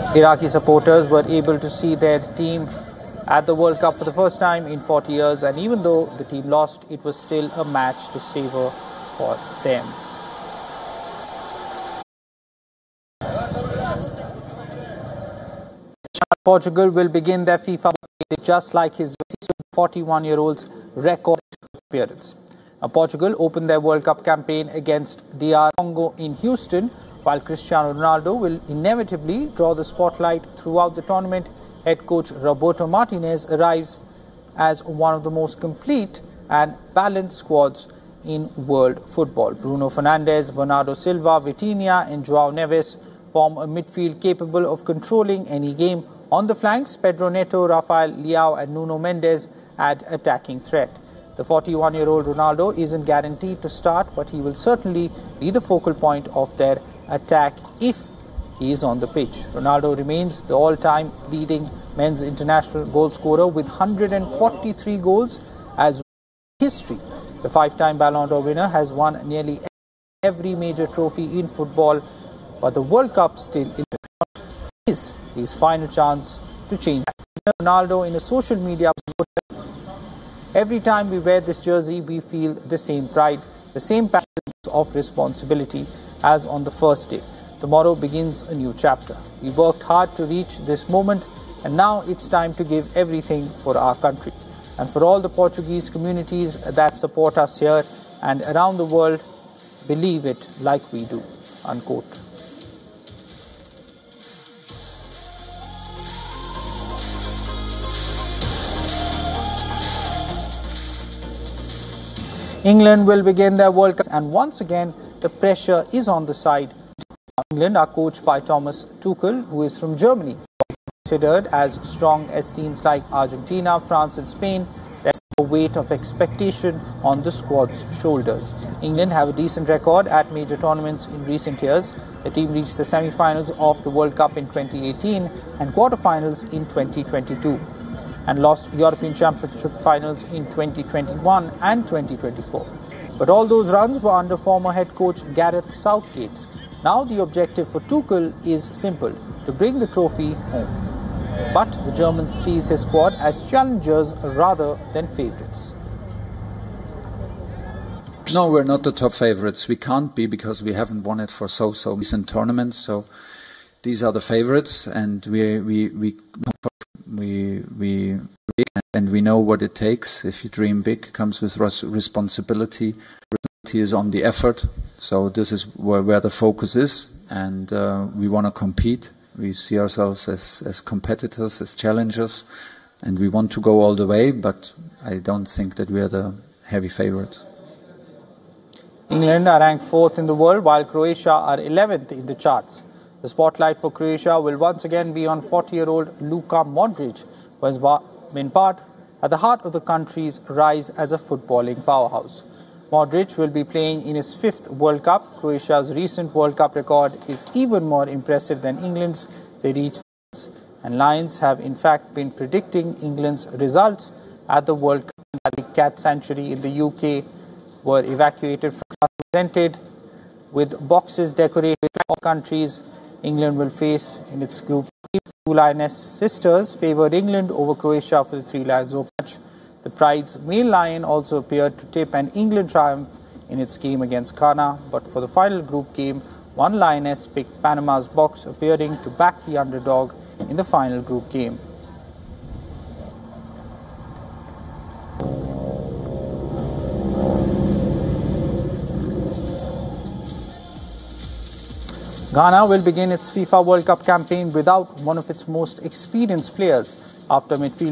Iraqi supporters were able to see their team at the World Cup for the first time in 40 years, and even though the team lost, it was still a match to savor for them. Portugal will begin their FIFA just like his 41-year-old's record appearance. Portugal opened their World Cup campaign against DR Congo in Houston, while Cristiano Ronaldo will inevitably draw the spotlight throughout the tournament. Head coach Roberto Martinez arrives as one of the most complete and balanced squads in world football. Bruno Fernandes, Bernardo Silva, Vitinha and João Neves form a midfield capable of controlling any game. On the flanks, Pedro Neto, Rafael Leao and Nuno Mendes add attacking threat. The 41-year-old Ronaldo isn't guaranteed to start, but he will certainly be the focal point of their attack if he is on the pitch. Ronaldo remains the all-time leading men's international goal scorer with 143 goals as history. The five-time Ballon d'Or winner has won nearly every major trophy in football, but the World Cup still is his final chance to change. Ronaldo in a social media post, every time we wear this jersey, we feel the same pride, the same passion of responsibility as on the first day. Tomorrow begins a new chapter. We worked hard to reach this moment, and now it's time to give everything for our country and for all the Portuguese communities that support us here and around the world. Believe it like we do. Unquote. England will begin their World Cup, and once again the pressure is on the side. England are coached by Thomas Tuchel, who is from Germany. Considered as strong as teams like Argentina, France and Spain, there's a weight of expectation on the squad's shoulders. England have a decent record at major tournaments in recent years. The team reached the semi-finals of the World Cup in 2018 and quarter-finals in 2022. And lost European Championship finals in 2021 and 2024. But all those runs were under former head coach Gareth Southgate. Now the objective for Tuchel is simple: to bring the trophy home. But the German sees his squad as challengers rather than favourites. No, we're not the top favourites. We can't be, because we haven't won it for so recent tournaments. So these are the favourites, and we know what it takes. If you dream big, comes with responsibility. Responsibility is on the effort. So this is where the focus is, and we want to compete. We see ourselves as competitors, as challengers, and we want to go all the way, but I don't think that we are the heavy favourites. England are ranked 4th in the world, while Croatia are 11th in the charts. The spotlight for Croatia will once again be on 40-year-old Luka Modric, who has been at the heart of the country's rise as a footballing powerhouse. Modric will be playing in his 5th World Cup. Croatia's recent World Cup record is even more impressive than England's. They reached, and Lions have in fact been predicting England's results at the World Cup. The Cat Sanctuary in the UK were evacuated from presented with boxes decorated with all countries. England will face in its group. Two Lioness sisters favoured England over Croatia for the Three Lions Open match. The Pride's male lion also appeared to tip an England triumph in its game against Ghana, but for the final group game, one Lioness picked Panama's box, appearing to back the underdog in the final group game. Ghana will begin its FIFA World Cup campaign without one of its most experienced players after midfield